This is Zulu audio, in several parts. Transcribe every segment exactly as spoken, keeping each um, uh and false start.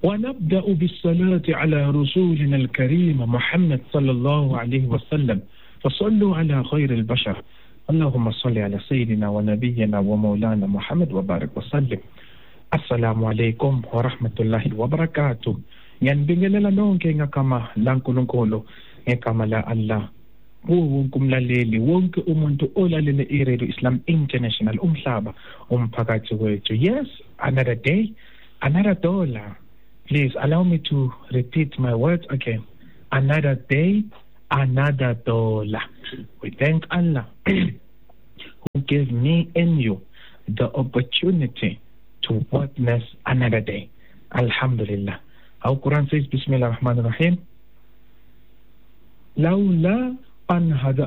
ونبدأ بالصلاة على رسولنا الكريم محمد صلى الله عليه وسلم فصلوا على خير البشر اللهم صل على سيدنا ونبينا ومولانا محمد وبارك وسلم. Assalamu alaikum wa rahmatullahi wa barakatuh. Ngiyanibingelela nonke ngegama laNkulunkulu, ngegama la Allah. Wonke umlaleli, wonke umuntu olalele iRadio Islam International umhlaba umphakathi wethu. Yes, another day, another dollar. Please allow me to repeat my words again. Another day, another dollar. We thank Allah who gave me and you the opportunity to witness another day. Alhamdulillah. Our Quran says, Bismillah ar-Rahman ar-Rahim. Laula anhada.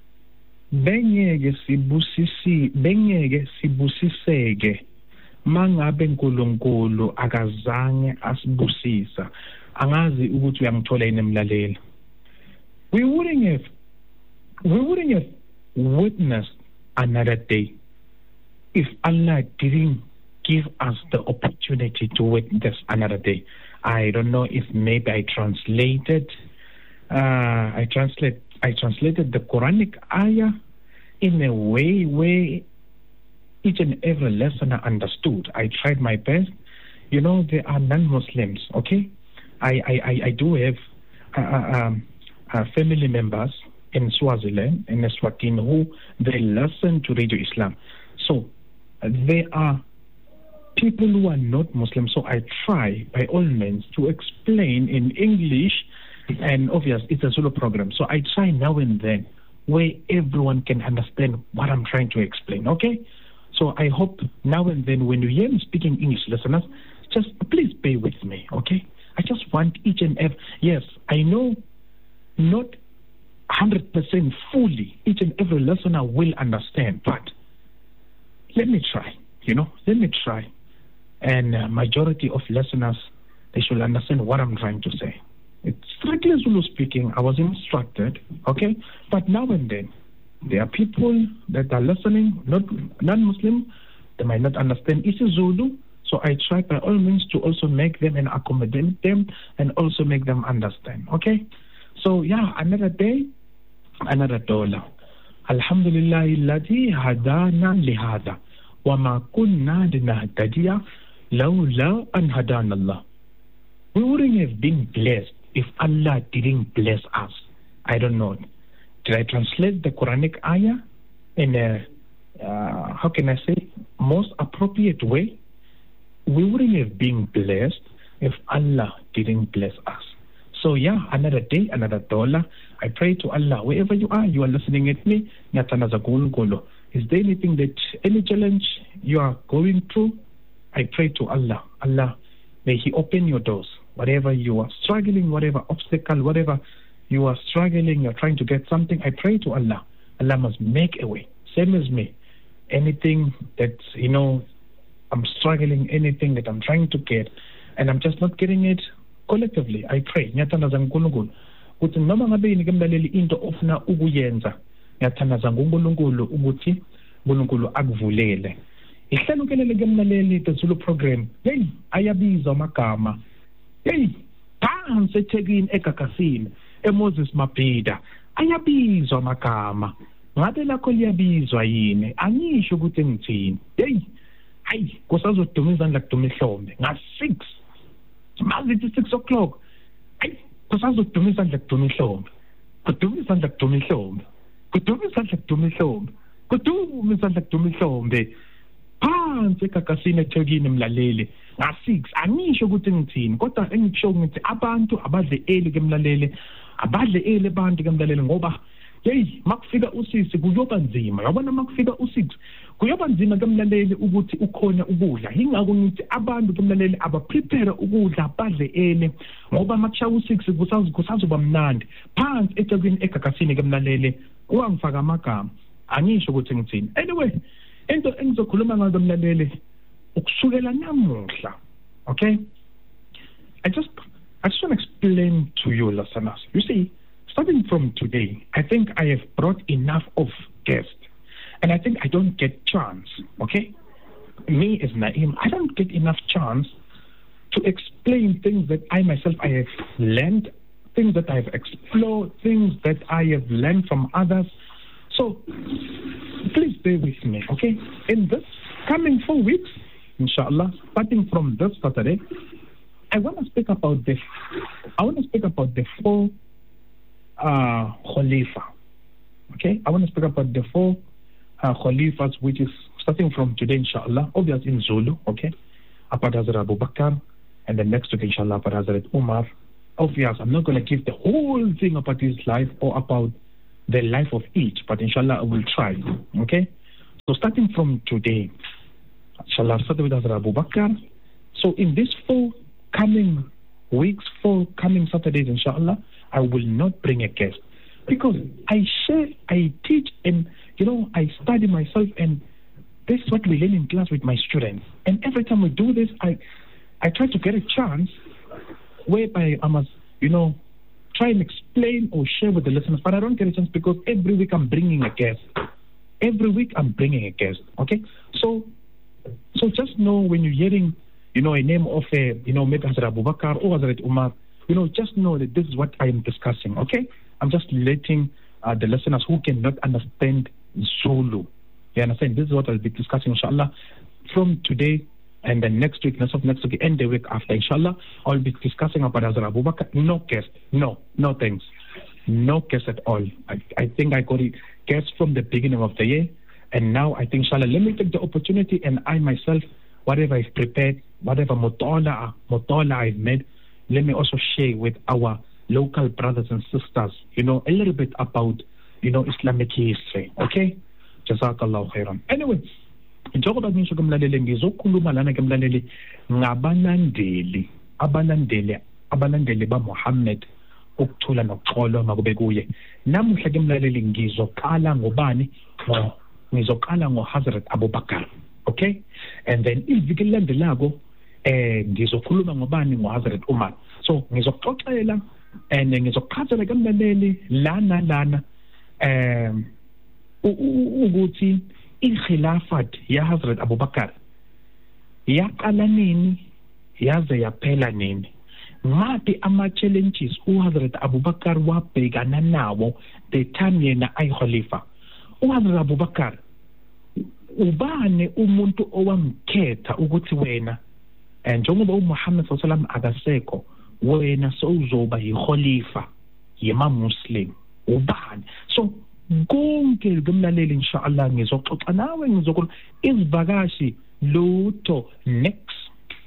Bengege sibusisi, bengege sibusisege. Mangabe nkulunkulu akazange asibusisa. Angazi ukuthi uyangithola yini emlaleli. We wouldn't have, we wouldn't have witnessed another day if Allah didn't give us the opportunity to witness another day. I don't know if maybe I translated, uh, I translate, I translated the Quranic ayah in a way where each and every listener understood. I tried my best. You know, there are non-Muslims. Okay, I I I, I do have uh, um, uh, family members in Swaziland, in Eswatini, who they listen to Radio Islam. So uh, they are people who are not Muslim, so I try by all means to explain in English, and obviously it's a solo program, so I try now and then where everyone can understand what I'm trying to explain, okay? So I hope now and then when you hear me speaking English, listeners, just please bear with me, okay? I just want each and every, yes, I know not one hundred percent fully each and every listener will understand, but let me try, you know, let me try. And uh, majority of listeners, they should understand what I'm trying to say. It's strictly Zulu speaking. I was instructed, okay? But now and then, there are people that are listening, not non-Muslim, they might not understand isiZulu, so I try by all means to also make them and accommodate them and also make them understand, okay? So yeah, another day, another dollar. Alhamdulillah, alladhi hadana lihada. وَمَا كُنَّا لِنَهْتَدِيَ لَوْلَا أَنْ هَدَانَ اللَّهُ. We wouldn't have been blessed if Allah didn't bless us. I don't know. Did I translate the Quranic ayah in a, uh, how can I say, most appropriate way? We wouldn't have been blessed if Allah didn't bless us. So yeah, another day, another dollar. I pray to Allah, wherever you are, you are listening at me, is there anything that, any challenge you are going through? I pray to Allah. Allah, may He open your doors. Whatever you are struggling, whatever obstacle, whatever you are struggling, you're trying to get something, I pray to Allah. Allah must make a way. Same as me. Anything that, you know, I'm struggling, anything that I'm trying to get, and I'm just not getting it, collectively, I pray. Ngiyathandaza uNkulunkulu ukuthi noma ngabe yini kumlaleli into ofuna ukuyenza, ngiyathandaza uNkulunkulu ukuthi uNkulunkulu akuvulele. Ihlelukelele kumlaleli the Zulu program. Hey, ayabiza amagama. Hey, phansi eThekwini eGagasini, eMoses Mabhida. Ayabizwa amagama. Ngabe lakho liyabizwa yini? Angisho ukuthi ngithini. Hey, hayi, kusazoduma izandla kuduma ihlombe. Nga six. Mazithi six o'clock. Hayi, kusazoduma izandla kuduma ihlombe. Kuduma izandla kuduma ihlombe. Kuduma izandla kuduma ihlombe. Kuduma izandla kuduma ihlombe. Phansi eGagasini eThekwini mlaleli. Nga six. Angisho ukuthi ngithini. Kodwa engisho ngithi abantu abadle eli kemlaleli. Abadle eli abantu kemlaleli ngoba hey, makufika usisi kuyoba nzima. Yabona makufika usix kuyoba nzima kemlaleli ukuthi ukhona ukudla. Ingakho ngithi abantu kemlaleli aba prepare ukudla badle ele ngoba makushaya usix kusazi kusazoba mnandi. Phansi eThekwini eGagasini kemlaleli uwangifaka amagama. Angisho ukuthi ngithini. Anyway, into engizokhuluma ngayo kemlaleli ukusukela namuhla. Okay? I just I just want to explain to you, listeners. You see, starting from today, I think I have brought enough of guests. And I think I don't get chance, okay? Me as Naim, I don't get enough chance to explain things that I myself I have learned, things that I have explored, things that I have learned from others. So please bear with me, okay? In this coming four weeks, inshallah, starting from this Saturday, I want to speak about the I want to speak about the four uh, Khalifa. Okay, I want to speak about the four uh, Khalifas, which is starting from today, inshallah. Obviously in Zulu, okay. About Hazrat Abu Bakr, and then next week, inshallah, about Hazrat Umar. Obviously, I'm not going to give the whole thing about his life or about the life of each, but inshallah, I will try. Okay, so starting from today, inshallah, start with Hazrat Abu Bakr. So in these four coming weeks, four coming Saturdays, inshallah, I will not bring a guest. Because I share, I teach, and, you know, I study myself, and this is what we learn in class with my students. And every time we do this, I I try to get a chance whereby I must, you know, try and explain or share with the listeners. But I don't get a chance because every week I'm bringing a guest. Every week I'm bringing a guest, okay? So, so just know when you're hearing, you know, a name of a, you know, maybe Hazrat Abu Bakr or Hazrat Umar, you know, just know that this is what I am discussing, okay? I'm just letting uh, the listeners who cannot understand Zulu. You understand? This is what I'll be discussing, inshallah, from today and then next week, next of next week, and the week after, inshallah. I'll be discussing about Hazrat Abu Bakr. No guest. No, no thanks. No guest at all. I, I think I got it guest from the beginning of the year. And now I think, inshallah, let me take the opportunity and I myself, whatever I've prepared, whatever mutala, mutala I've made, let me also share with our local brothers and sisters, you know, a little bit about, you know, Islamic history. Okay? Jazakallahu khairan. Anyway, njengoba ngisho kumlaleli ngizokhuluma lana ke mlaleli ngabalandeli, abalandeli, abalandeli ba Muhammad ukuthula nokuxolwa makube kuye. Namuhla ke mlaleli ngizoqala ngobani? Ngizoqala ngoHazrat Abu Bakr. Okay? And then iviki elilandelayo eh ngizokhuluma ngobani? ngoHazrat Umar. So ngizoxoxela and ngizoqhathela kamlaleli lana lana um ukuthi ikhilafat ya Hazrat Abu Bakr yaqala nini yaze yaphela nini, ngapi ama challenges uHazrat Abu Bakr wabhekana nawo the time yena ay khalifa. uHazrat Abu Bakr ubani umuntu owamkhetha ukuthi wena njengoba uMuhammad sallallahu alaihi wasallam akasekho, wena sowuzoba yikhalifa yema Muslim ubani? So konke kumlaleli inshallah ngizoxoxa nawe, ngizokhuluma izivakashi lutho next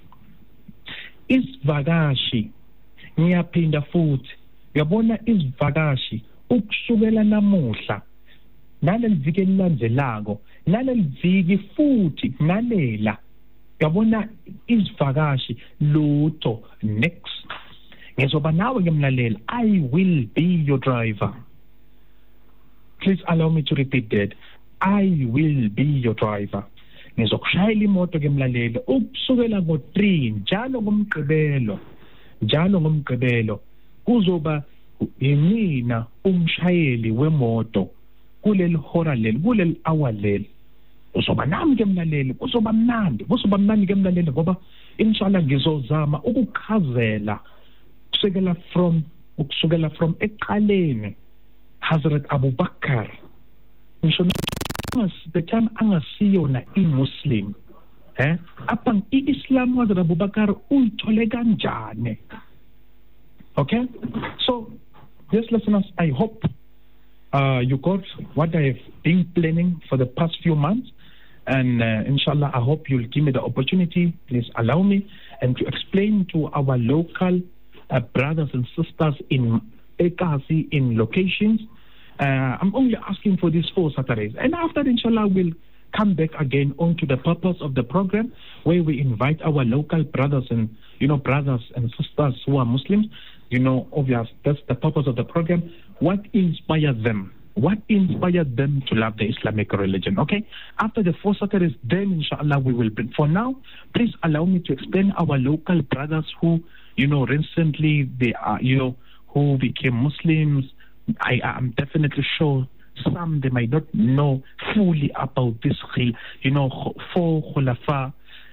izivakashi. Ngiyaphinda futhi uyabona izivakashi ukusukela namuhla naleli viki elilandzelako naleli viki futhi nalela, uyabona izivakashi lutho next ngizoba nawe ke mlaleli. I will be your driver. Please allow me to repeat that. I will be your driver. Ngizokushayela imoto ke mlaleli ukusukela ngo three njalo ngomgqibelo, njalo ngomgqibelo kuzoba yimina umshayeli wemoto kuleli hora leli, kuleli hour leli. Uzoba nami ke mlaleli, kuzoba mnandi, kuzoba mnandi ke mlaleli ngoba inshallah ngizozama ukukhazela kusukela from ukusukela from eqaleni Hazrat Abu Bakr. Ngisho the time angasiyona i-Muslim, eh apha i-Islam Hazrat Abu Bakr uyithole kanjani? Okay, so yes listeners, I hope uh, you got what I have been planning for the past few months, and uh, inshallah I hope you'll give me the opportunity, please allow me, and to explain to our local uh, brothers and sisters in Ekasi, in locations. Uh, I'm only asking for these four Saturdays. And after, inshallah, we'll come back again onto the purpose of the program, where we invite our local brothers and, you know, brothers and sisters who are Muslims. You know, obvious, that's the purpose of the program. What inspired them? What inspired them to love the Islamic religion? Okay? After the four Saturdays, then, inshallah, we will bring. For now, please allow me to explain our local brothers who, you know, recently, they are, you know, who became Muslims. I am definitely sure some they might not know fully about this, you know, four khulafa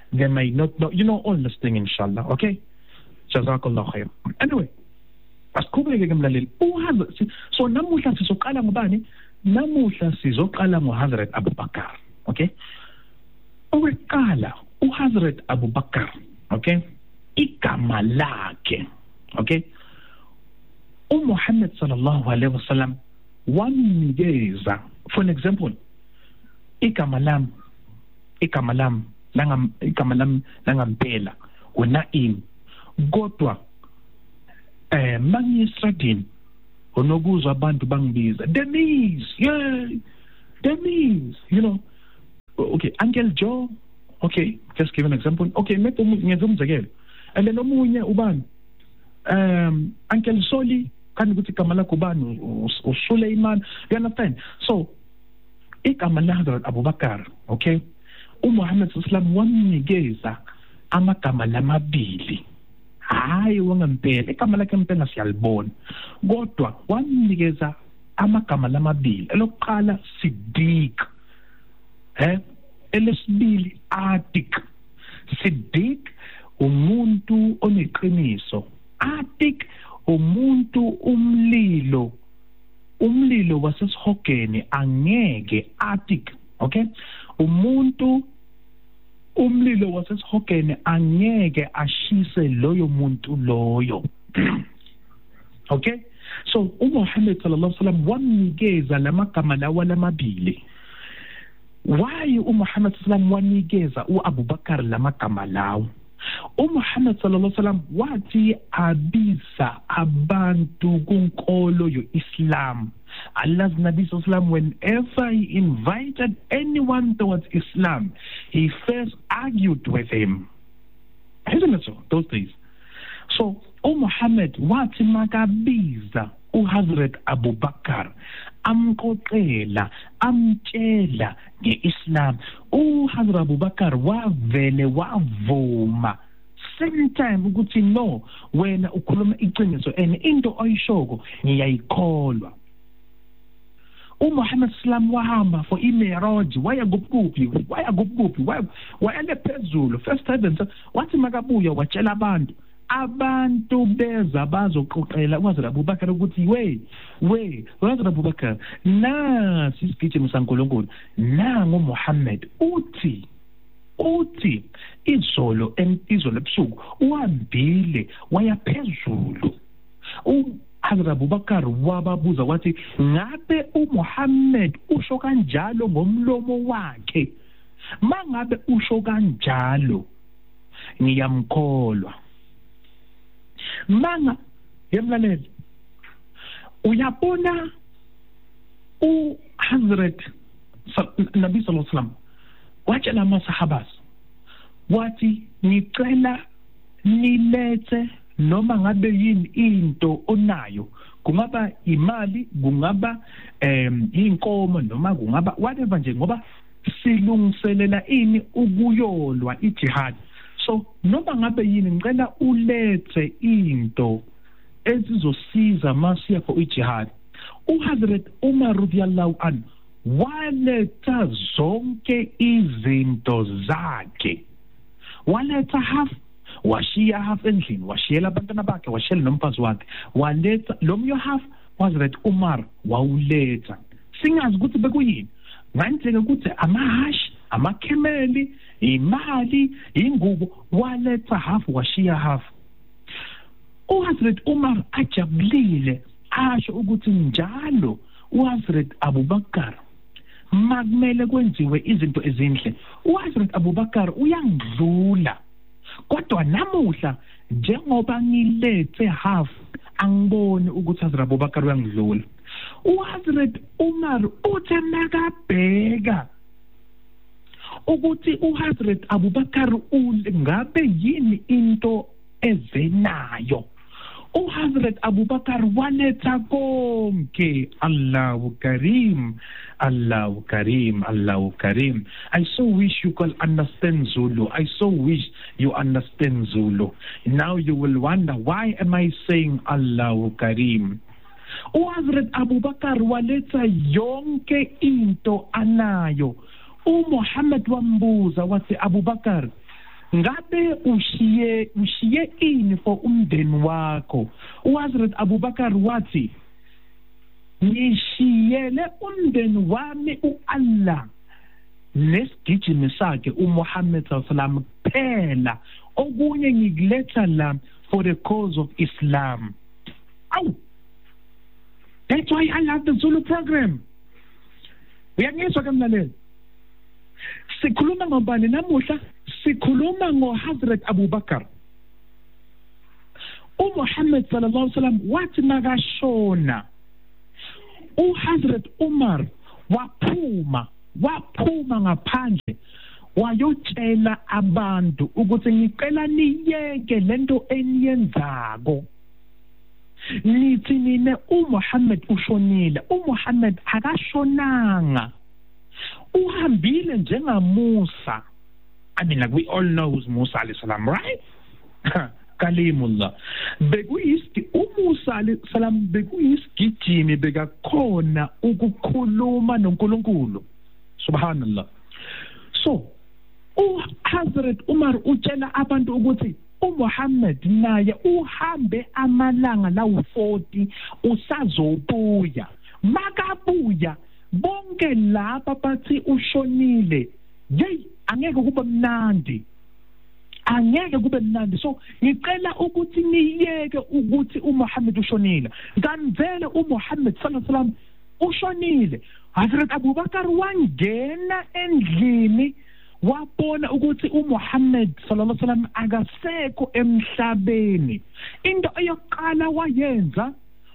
they may not know. You know all this thing, inshallah. Okay? Jazakallah khair. Anyway, asiqhubeke ke mlaleli. uHazrat so namuhla sizoqala ngobani? Namuhla sizoqala ngoHazrat Abu Bakar. Okay? Oweqala uHazrat Abu Bakar, okay? Igama lakhe, okay? uMuhammad sallallahu alaihi wasallam wamnikeza, for an example, igama lam igama lam langa igama lam langampela uNaim, kodwa eh mangisradini onokuzwa abantu bangibiza Denise, yeah, Denise, you know. Okay, Uncle Joe, okay, just give an example. Okay, maybe ngezumzekelo. And then omunye ubani? Um, Uncle Soli, kan ukuthi igama lakho ubani? uSuleiman, you understand? So, igama la Abu Bakar, okay? uMuhammad sallallahu wamnikeza amagama lamabili. Hayi wangampela, igama lakhe impela siyalibona. Kodwa wamnikeza amagama lamabili. Elokuqala Siddiq. Eh, elesibili Atik. Siddiq umuntu oneqiniso. Atik umuntu umlilo. Umlilo wasesihogeni angeke Atik, okay? Umuntu umlilo wasesihogeni angeke ashise loyo muntu loyo. Okay? So uMuhammad sallallahu alaihi wasallam wamnikeza lamagama lawa lamabili. Why uMuhammad sallallahu wanikeza uAbu Bakar lamagama lawo? uMuhammad sallallahu alaihi wasallam wathi abisa abantu kunkolo yoIslam. Allah's Nabi sallallahu whenever he invited anyone towards Islam, he first argued with him. Isn't it so? Those days. So uMuhammad wathi makabiza uHazrat Abu Bakar amqoqela amtshela ngeIslam. uHazrat Abu Bakar wavele wavuma same time ukuthi no, wena ukhuluma iqiniso and into oyishoko ngiyayikholwa. uMuhammad sallam wahamba for iMiraj, waya gubuphi waya gubuphi waya lephezulu first heaven, wathi makabuya watshela abantu abantu beza bazoqoqela uHazrat Abu Bakar ukuthi we we uHazrat Abu Bakar na sisigijima sankulunkulu nangu Muhammad uthi uthi izolo izolo ebusuku uhambile waya phezulu. uHazrat Abu Bakar wababuza wathi ngabe uMuhammad usho kanjalo ngomlomo wakhe? Mangabe usho kanjalo ngiyamkholwa. Manga yemlaleli uyabona uHazrat Nabi sallallahu alaihi wasallam watshela amasahabas wathi ngicela nilethe noma ngabe yini into onayo, kungaba imali, kungaba em inkomo, noma kungaba whatever nje, ngoba silungiselela ini ukuyolwa ijihad. So noma ngabe yini ngicela ulethe into ezizosiza masiya for ijihad. uHazrat Umar radiyallahu anhu waletha zonke izinto zakhe, waletha half, washiya half endlini, washiyela abantwana bakhe, washiyela nomfazi wakhe, waletha lomnye half uHazrat Umar wawuletha. Singazi ukuthi bekuyini, ngantsheke ukuthi amahashi, amakhemeli, imali, ingubo, waletha half washiya half. uHazrat Umar ajabulile asho ukuthi njalo uHazrat Abu Bakar makumele kwenziwe izinto ezinhle. uHazrat Abu Bakar uyangidlula, kodwa namuhla njengoba ngilethe half angiboni ukuthi uHazrat Abu Bakar uyangidlula. uHazrat Umar uthe nakabheka ukuthi uHazrat Abu Bakar ngabe yini into ezenayo, uHazrat Abu Bakar waletha konke. Allahu Karim, Allahu Karim, Allahu Karim. I so wish you could understand Zulu. I so wish you understand Zulu. Now you will wonder, why am I saying Allahu Karim? uHazrat Abu Bakar waletha yonke into anayo. uMuhammad wambuza wathi, Abu Bakar, ngabe ushiye ushiye ini for umndeni wakho? uHazrat Abubakar wathi ngishiyele umndeni wami uAllah nesigijimi sakhe uMuhammad sallallahu alaihi wasallam phela, okunye ngikuletha la for the cause of Islam. Aw, that's why I love the Zulu program. Uyangizwa ke mlaleli? Sikhuluma ngobani namuhla? Sikhuluma ngoHazrat Abubakar. uMuhammad sallallahu alaihi wasallam wathi nakashona, uHazrat Umar waphuma waphuma ngaphandle wayotshela abantu ukuthi ngicela niyeke lento eniyenzako. Nithi nine uMuhammad ushonile. uMuhammad akashonanga, uhambile njengaMusa. I mean, like we all know who's Musa alayhi salam, right? Kalimullah. Bekuyiski uMusa alayhi salam bekuyisigijimi bekakhona ukukhuluma noNkulunkulu. Subhanallah. So uHazrat Umar utshela abantu ukuthi uMuhammad naye uhambe amalanga lawu forty usazobuya. Makabuya bonke laba bathi ushonile, hey, angeke kube mnandi, angeke kube mnandi. So ngicela ukuthi niyeke ukuthi uMuhammad ushonile. Kanvele uMuhammad sallallahu alaihi wasallam ushonile. Hazrat Abubakar wangena endlini wabona ukuthi uMuhammad sallallahu alaihi wasallam akasekho emhlabeni. Into eyokuqala wayenza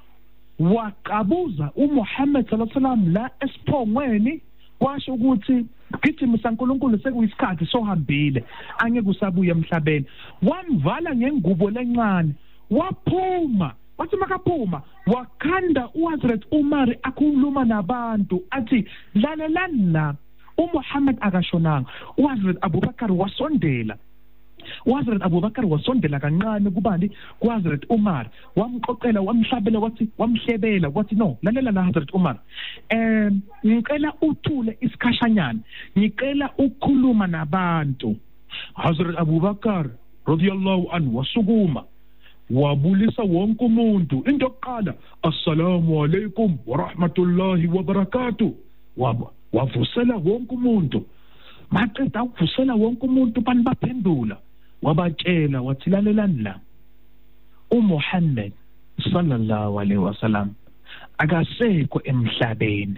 waqabuza uMuhammad sallallahu alaihi wasallam la esiphongweni, washo ukuthi gijima saNkulunkulu sekuyisikhathi sohambile, angeke usabuya emhlabeni. Wamvala ngengubo lencane waphuma. Wathi makaphuma wakhanda uHazrat Umar akhuluma nabantu athi lalelani la, uMuhammad akashonanga. uHazrat Abubakar wasondela uHazrat Abubakar wasondela kancane kubani kuHazrat Umar, wamqoqela wamhlabela wathi wamhlebela wathi no, lalela la Hazrat Umar, eh ngicela uthule isikhashanyana, ngicela ukukhuluma nabantu. Hazrat Abubakar radiyallahu anhu wasukuma wabulisa wonke umuntu. Into yokuqala, assalamu alaikum wa rahmatullahi wa barakatuh. Wavusela wonke umuntu. Maqeda ukuvusela wonke umuntu bani baphendula, wabatshela wathi lalelani la, uMuhammad sallallahu alaihi wasallam akasekho emhlabeni.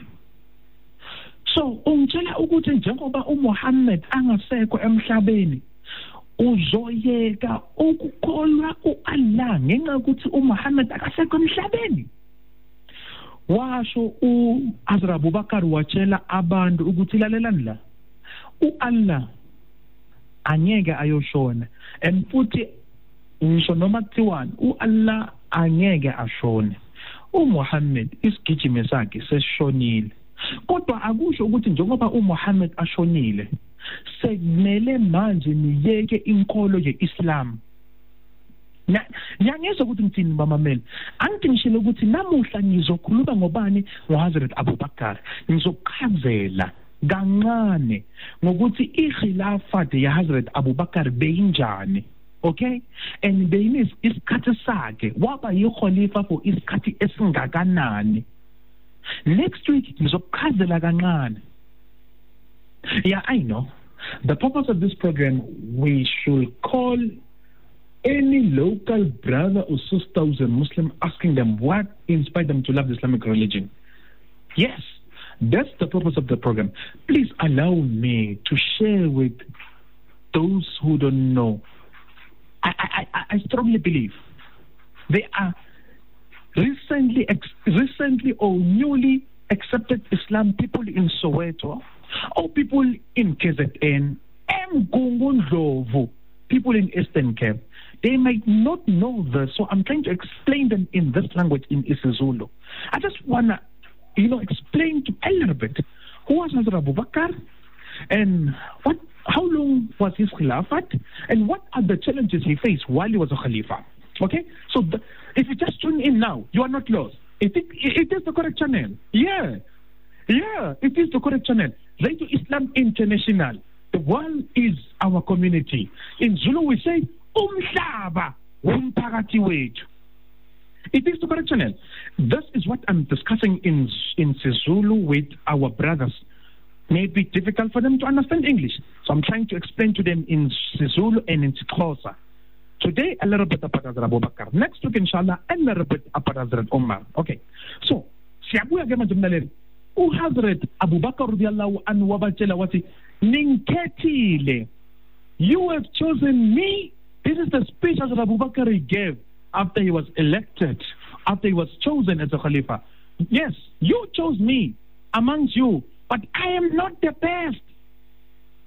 So ungitshela ukuthi njengoba uMuhammad angasekho emhlabeni, uzoyeka ukukholwa uAllah ngenxa ukuthi uMuhammad akasekho emhlabeni? Washo uHazrat Abubakar watshela abantu ukuthi lalelani la, uAllah angeke ayoshona, and futhi ngisho noma kuthiwani uAllah angeke ashone. uMuhammad isigijimi sakhe sesishonile, kodwa akusho ukuthi njengoba uMuhammad ashonile sekumele manje niyeke inkolo yeIslam. Na ngiyangizwa ukuthi ngithini bamameli, angithi ngishilo ukuthi namuhla ngizokhuluma ngobani, ngoHazrat Abubakar. Ngizokuchazela kancane ngokuthi ikhilafat yaHazrat Abubakar beyinjani, okay, and beyinis isikhathi sakhe waba yikhalifa for isikhathi esingakanani. Next week ngizokuchazela kancane. Yeah, I know. The purpose of this program, we should call any local brother or sister who's a Muslim, asking them what inspired them to love the Islamic religion. Yes, that's the purpose of the program. Please allow me to share with those who don't know. I, I, I, I strongly believe they are recently, ex recently or newly accepted Islam people in Soweto, or people in K Z N, and Gungundlovu, people in Eastern Cape. They might not know this, so I'm trying to explain them in this language, in isiZulu. I just want to, you know, explain to a little bit who was Hazrat Abubakar, and what, how long was his Khilafat, and what are the challenges he faced while he was a Khalifa. Okay? So the, if you just tune in now, you are not lost. It, it, it is the correct channel. Yeah. Yeah, it is the correct channel. Radio Islam International. The world is our community. In Zulu we say, umhlaba umphakathi wethu. It is to correct channel. This is what I'm discussing in in Zulu with our brothers. May be difficult for them to understand English. So I'm trying to explain to them in Zulu and in Xhosa. Today, a little bit about Hazrat Abu Bakr. Next week, inshallah, a little bit about Hazrat Umar. Okay. So, siyabuya ke majumlaleli. uHazrat Abu Bakr radiyallahu anhu wabatshela wathi ninkethile, you have chosen me. This is the speech Hazrat Abu Bakr gave after he was elected, after he was chosen as a Khalifa. Yes, you chose me amongst you, but I am not the best.